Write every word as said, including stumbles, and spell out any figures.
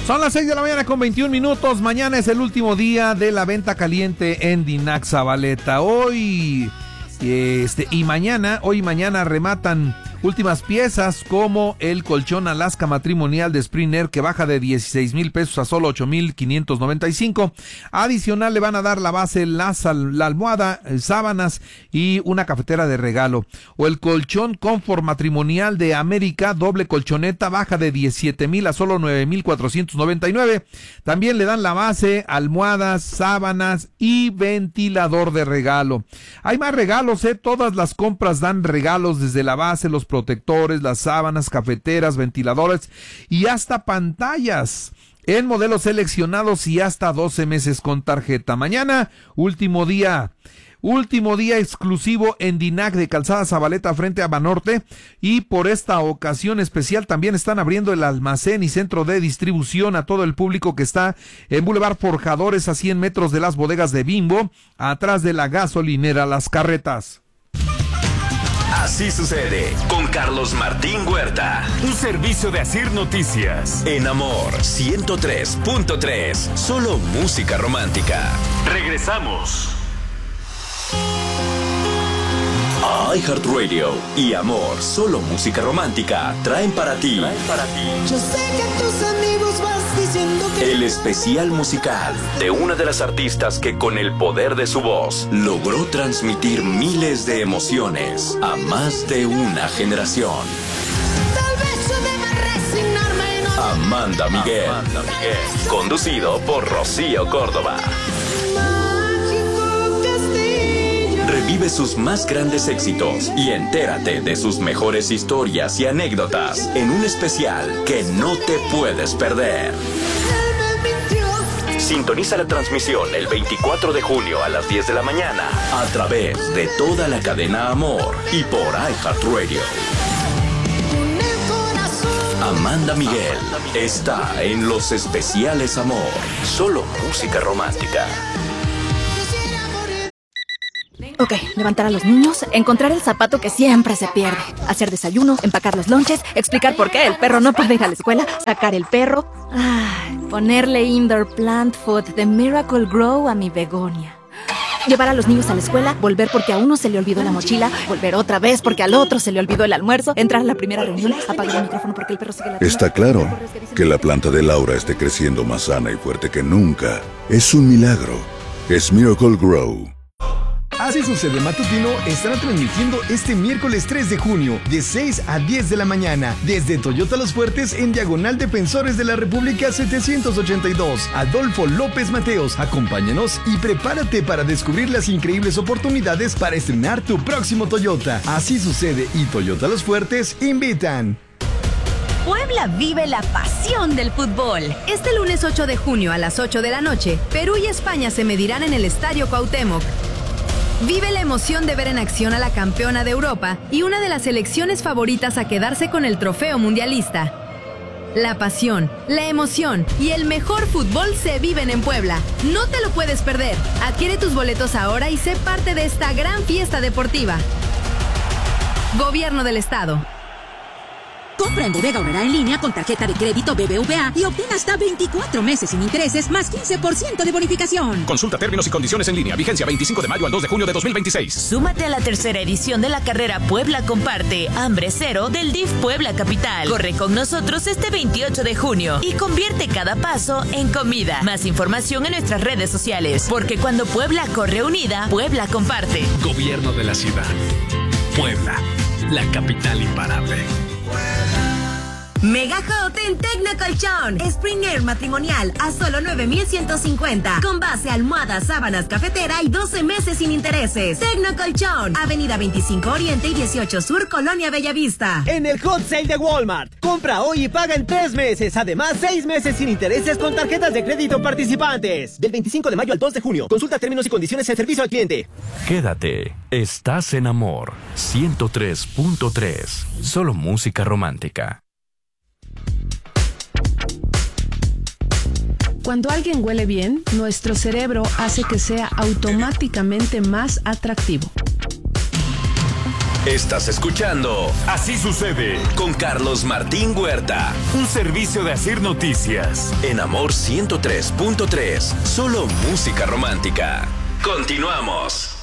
Son las seis de la mañana con veintiún minutos. Mañana es el último día de la venta caliente en Dinac Zabaleta. Hoy este, y mañana, hoy y mañana rematan últimas piezas como el colchón Alaska matrimonial de Springer, que baja de dieciséis mil pesos a solo ocho mil quinientos noventa y cinco. Adicional le van a dar la base, la, sal, la almohada, sábanas y una cafetera de regalo. O el colchón Comfort matrimonial de América, doble colchoneta, baja de diecisiete mil a solo nueve mil cuatrocientos noventa y nueve. También le dan la base, almohadas, sábanas y ventilador de regalo. Hay más regalos, eh, todas las compras dan regalos, desde la base, los protectores, las sábanas, cafeteras, ventiladores y hasta pantallas en modelos seleccionados y hasta doce meses con tarjeta. Mañana, último día, último día exclusivo en Dinac de Calzada Zabaleta frente a Banorte, y por esta ocasión especial también están abriendo el almacén y centro de distribución a todo el público que está en Boulevard Forjadores, a cien metros de las bodegas de Bimbo, atrás de la gasolinera Las Carretas. Así sucede con Carlos Martín Huerta. Un servicio de Asir Noticias. En Amor ciento tres punto tres. Solo música romántica. Regresamos. iHeartRadio y Amor, solo música romántica, traen para ti, traen para ti. Yo sé que tus amigos vas diciendo que el especial musical de una de las artistas que con el poder de su voz logró transmitir miles de emociones a más de una generación. tal vez yo deba resignarme y no... Amanda Miguel. Amanda Miguel. Conducido por Rocío Córdoba. Revive sus más grandes éxitos y entérate de sus mejores historias y anécdotas en un especial que no te puedes perder. Sintoniza la transmisión el veinticuatro de junio a las diez de la mañana a través de toda la cadena Amor y por iHeartRadio. Amanda Miguel está en los especiales Amor, solo música romántica. Ok, levantar a los niños, encontrar el zapato que siempre se pierde, hacer desayuno, empacar los lonches, explicar por qué el perro no puede ir a la escuela, sacar el perro, ay, ponerle indoor plant food de Miracle Grow a mi begonia. Llevar a los niños a la escuela, volver porque a uno se le olvidó la mochila, volver otra vez porque al otro se le olvidó el almuerzo, entrar a la primera reunión, apagar el micrófono porque el perro sigue la... Está claro que la planta de Laura esté creciendo más sana y fuerte que nunca. Es un milagro. Es Miracle Grow. Así Sucede Matutino estará transmitiendo este miércoles tres de junio de seis a diez de la mañana desde Toyota Los Fuertes en Diagonal Defensores de la República setecientos ochenta y dos. Adolfo López Mateos, acompáñanos y prepárate para descubrir las increíbles oportunidades para estrenar tu próximo Toyota. Así Sucede y Toyota Los Fuertes invitan. Puebla vive la pasión del fútbol. Este lunes ocho de junio a las ocho de la noche, Perú y España se medirán en el Estadio Cuauhtémoc. Vive la emoción de ver en acción a la campeona de Europa y una de las selecciones favoritas a quedarse con el trofeo mundialista. La pasión, la emoción y el mejor fútbol se viven en Puebla. No te lo puedes perder. Adquiere tus boletos ahora y sé parte de esta gran fiesta deportiva. Gobierno del Estado. Compra en Bodega Aurrerá en línea con tarjeta de crédito B B V A y obtén hasta veinticuatro meses sin intereses más quince por ciento de bonificación. Consulta términos y condiciones en línea. Vigencia veinticinco de mayo al dos de junio de dos mil veintiséis. Súmate a la tercera edición de la carrera Puebla Comparte Hambre Cero del D I F Puebla Capital. Corre con nosotros este veintiocho de junio y convierte cada paso en comida. Más información en nuestras redes sociales, porque cuando Puebla corre unida, Puebla comparte. Gobierno de la ciudad. Puebla, la capital imparable. Mega Hot en Tecnocolchón. Springer matrimonial a solo nueve mil ciento cincuenta. Con base, almohada, sábanas, cafetera y doce meses sin intereses. Tecnocolchón. Avenida veinticinco Oriente y dieciocho Sur, Colonia Bellavista. En el Hot Sale de Walmart. Compra hoy y paga en tres meses. Además, seis meses sin intereses con tarjetas de crédito participantes. Del veinticinco de mayo al dos de junio. Consulta términos y condiciones en servicio al cliente. Quédate. Estás en Amor ciento tres punto tres. Solo música romántica. Cuando alguien huele bien, nuestro cerebro hace que sea automáticamente más atractivo. Estás escuchando Así Sucede con Carlos Martín Huerta. Un servicio de Asir Noticias. En Amor ciento tres punto tres. Solo música romántica. Continuamos.